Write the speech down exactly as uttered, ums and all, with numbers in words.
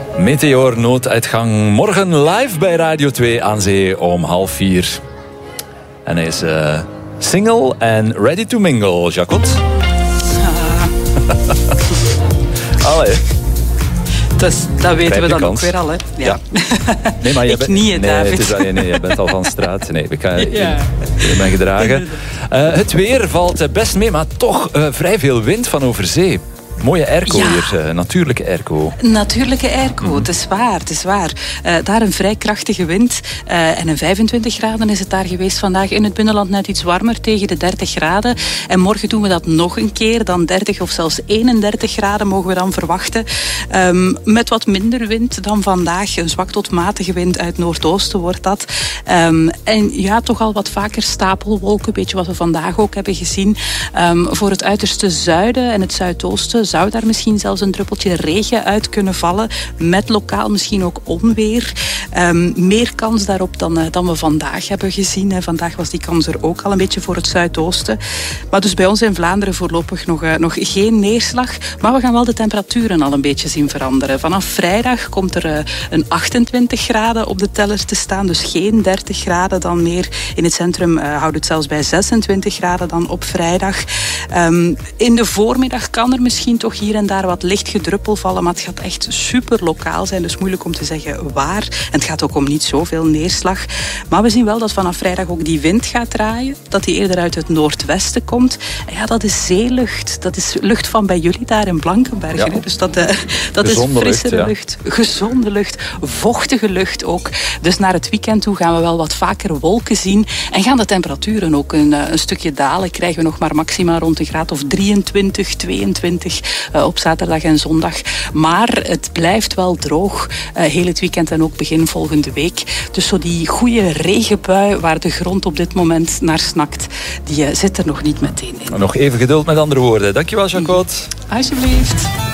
Meteor nooduitgang. Morgen live bij Radio twee aan zee om half vier. En hij is uh, single en ready to mingle, Jacot. Ah. Allee. Dus, dat weten we dan kans. Ook weer al, hè? Ja. Ja. Nee, maar je Ik bent, niet, hè, nee, David. het is, nee, nee, je bent al van straat. Nee, ik, kan, ja. ik ben gedragen. Uh, het weer valt best mee, maar toch uh, vrij veel wind van over zee. Mooie airco ja. hier, uh, natuurlijke airco. Natuurlijke airco, mm-hmm. het is waar, het is waar. Uh, daar een vrij krachtige wind uh, en een vijfentwintig graden is het daar geweest vandaag. In het binnenland net iets warmer, tegen de dertig graden. En morgen doen we dat nog een keer, dan dertig of zelfs eenendertig graden mogen we dan verwachten. Um, met wat minder wind dan vandaag, een zwak tot matige wind uit noordoosten wordt dat. Um, en ja, toch al wat vaker stapelwolken, een beetje wat we vandaag ook hebben gezien. Um, voor het uiterste zuiden en het zuidoosten zou daar misschien zelfs een druppeltje regen uit kunnen vallen, met lokaal misschien ook onweer. Um, meer kans daarop dan, uh, dan we vandaag hebben gezien. Hè. Vandaag was die kans er ook al een beetje voor het zuidoosten. Maar dus bij ons in Vlaanderen voorlopig nog, uh, nog geen neerslag. Maar we gaan wel de temperaturen al een beetje zien veranderen. Vanaf vrijdag komt er uh, een achtentwintig graden op de teller te staan. Dus geen dertig graden dan meer. In het centrum uh, houdt het zelfs bij zesentwintig graden dan op vrijdag. Um, in de voormiddag kan er misschien toch hier en daar wat licht gedruppel vallen, maar het gaat echt super lokaal zijn, dus moeilijk om te zeggen waar. En het gaat ook om niet zoveel neerslag. Maar we zien wel dat vanaf vrijdag ook die wind gaat draaien, dat die eerder uit het noordwesten komt. En ja, dat is zeelucht. Dat is lucht van bij jullie daar in Blankenbergen. Ja. Dus dat, uh, dat is frissere lucht, ja. lucht, gezonde lucht, vochtige lucht ook. Dus naar het weekend toe gaan we wel wat vaker wolken zien en gaan de temperaturen ook een, een stukje dalen. Krijgen we nog maar maxima rond een graad of drieëntwintig, tweeëntwintig uh, op zaterdag en zondag. Maar het blijft wel droog uh, heel het weekend en ook begin volgende week. Dus zo die goede regenbui waar de grond op dit moment naar snakt, die uh, zit er nog niet meteen in. Nog even geduld met andere woorden. Dankjewel, Jacot. Alsjeblieft.